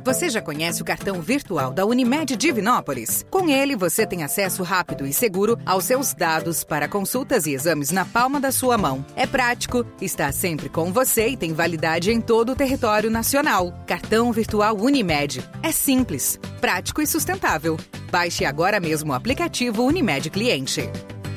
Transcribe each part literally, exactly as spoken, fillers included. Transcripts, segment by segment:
Você já conhece o cartão virtual da Unimed Divinópolis? Com ele, você tem acesso rápido e seguro aos seus dados para consultas e exames na palma da sua mão. É prático, está sempre com você e tem validade em todo o território nacional. Cartão virtual Unimed. É simples, prático e sustentável. Baixe agora mesmo o aplicativo Unimed Cliente.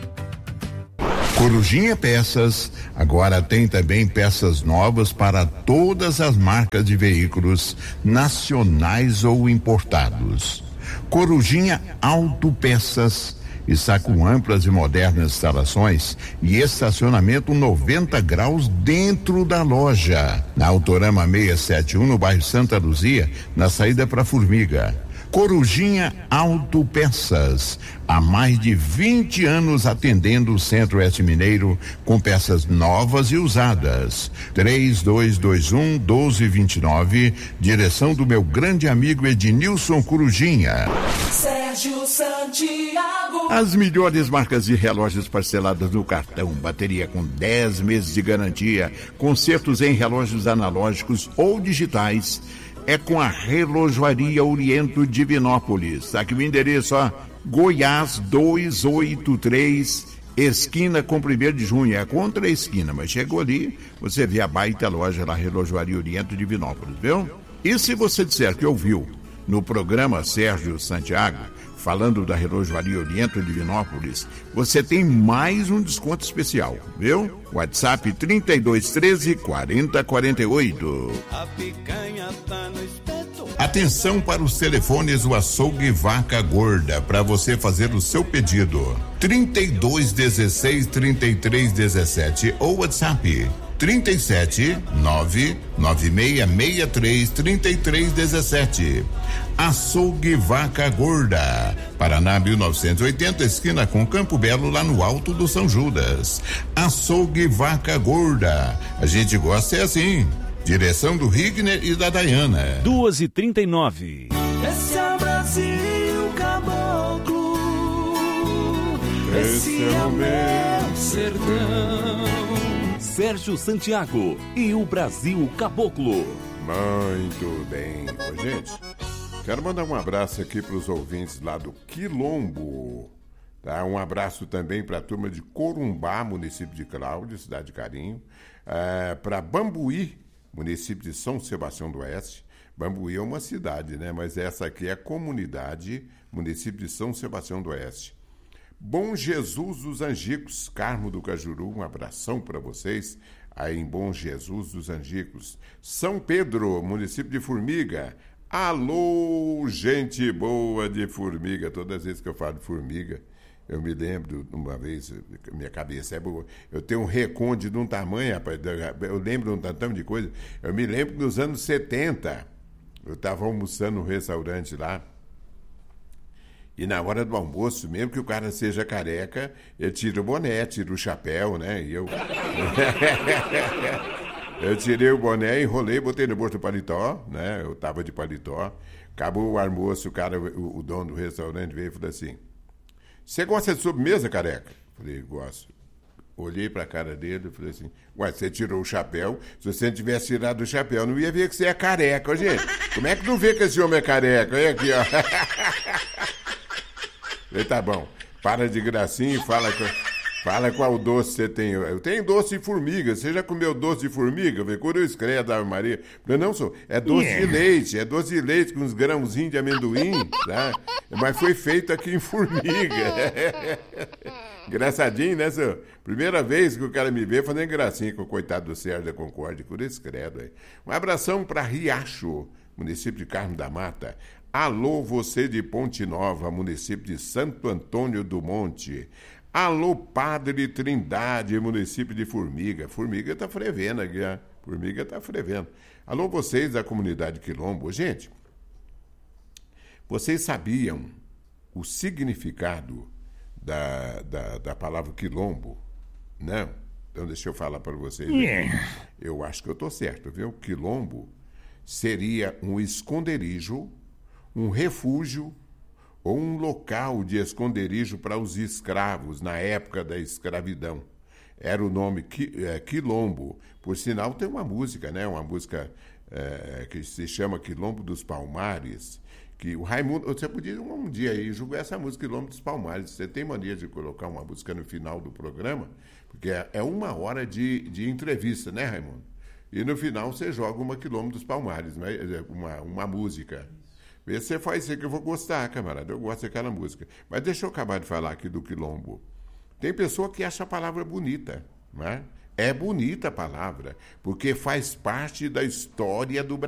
Corujinha Peças agora tem também peças novas para todas as marcas de veículos nacionais ou importados. Corujinha Autopeças está com amplas e modernas instalações e estacionamento noventa graus dentro da loja. Na Autorama seiscentos e setenta e um, no bairro Santa Luzia, na saída para Formiga. Corujinha Autopeças, há mais de vinte anos atendendo o Centro-Oeste Mineiro com peças novas e usadas. três dois dois um, um dois dois nove, direção do meu grande amigo Ednilson Corujinha. Sérgio Santiago. As melhores marcas de relógios parceladas no cartão, bateria com dez meses de garantia, consertos em relógios analógicos ou digitais. É com a Relojoaria Oriento Divinópolis. Aqui o endereço, ó, Goiás duzentos e oitenta e três, esquina com primeiro de junho. É contra a esquina, mas chegou ali, você vê a baita loja lá, Relojoaria Oriento Divinópolis, viu? E se você disser que ouviu no programa Sérgio Santiago, falando da Relojoaria Oriento Divinópolis, você tem mais um desconto especial, viu? WhatsApp trinta e dois, treze, quarenta, quarenta e oito. A picanha tá no espeto. Atenção para os telefones do Açougue Vaca Gorda, para você fazer o seu pedido. trinta e dois, dezesseis, trinta e três, dezessete ou WhatsApp trinta e sete, nove nove seis seis três, trinta e três, dezessete. Açougue Vaca Gorda, Paraná mil novecentos e oitenta, esquina com Campo Belo, lá no Alto do São Judas. Açougue Vaca Gorda, a gente gosta é assim. Direção do Rigner e da Dayana. duas e trinta e nove. Esse é o Brasil caboclo, esse é o meu sertão. Sérgio Santiago e o Brasil Caboclo. Muito bem. Ô, gente, quero mandar um abraço aqui para os ouvintes lá do Quilombo. Tá? Um abraço também para a turma de Corumbá, município de Cláudio, cidade de Carinho. É, para Bambuí, município de São Sebastião do Oeste. Bambuí é uma cidade, né? Mas essa aqui é a comunidade, município de São Sebastião do Oeste. Bom Jesus dos Angicos, Carmo do Cajuru, um abração para vocês aí em Bom Jesus dos Angicos. São Pedro, município de Formiga. Alô, gente boa de Formiga. Todas as vezes que eu falo de Formiga, eu me lembro, uma vez, minha cabeça é boa, eu tenho um reconde de um tamanho, rapaz, eu lembro de um tantão de coisa. Eu me lembro que nos anos setenta, eu estava almoçando num restaurante lá, e na hora do almoço, mesmo que o cara seja careca, ele tira o boné, tira o chapéu, né? E eu... eu tirei o boné, enrolei, botei no bolso do paletó, né? Eu tava de paletó. Acabou o almoço, o cara, o, o dono do restaurante veio e falou assim: você gosta de sobremesa, careca? Falei, gosto. Olhei pra cara dele e falei assim: ué, você tirou o chapéu? Se você não tivesse tirado o chapéu, não ia ver que você é careca, gente. Como é que não vê que esse homem é careca? Olha aqui, ó. Falei, tá bom, para de gracinha e fala, fala qual doce você tem. Eu tenho doce de formiga, você já comeu doce de formiga? Falei, cruz credo, Ave Maria. Falei, não, sou, é doce yeah. de leite, é doce de leite com uns grãozinhos de amendoim, tá? Mas foi feito aqui em Formiga. Engraçadinho, né, senhor? Primeira vez que o cara me vê fazendo gracinha com o coitado do Sérgio da Concórdia, cruz credo. Aí. Um abração para Riacho, município de Carmo da Mata. Alô, você de Ponte Nova, município de Santo Antônio do Monte. Alô, Padre Trindade, município de Formiga. Formiga tá frevendo aqui, ó. Formiga tá frevendo. Alô, vocês da comunidade Quilombo. Gente, vocês sabiam o significado da, da, da palavra Quilombo? Não? Então deixa eu falar para vocês. Yeah. Eu acho que eu tô certo, viu? Quilombo seria um esconderijo, um refúgio ou um local de esconderijo para os escravos na época da escravidão. Era o nome qui, é, Quilombo. Por sinal, tem uma música, né? Uma música é, que se chama Quilombo dos Palmares, que o Raimundo, você podia um, um dia aí jogar essa música Quilombo dos Palmares. Você tem mania de colocar uma música no final do programa, porque é, é uma hora de, de entrevista, né, Raimundo? E no final você joga uma Quilombo dos Palmares, né? uma, uma música. Vê se você faz isso que eu vou gostar, camarada. Eu gosto daquela música. Mas deixa eu acabar de falar aqui do Quilombo. Tem pessoa que acha a palavra bonita, não é? É bonita a palavra, porque faz parte da história do Brasil.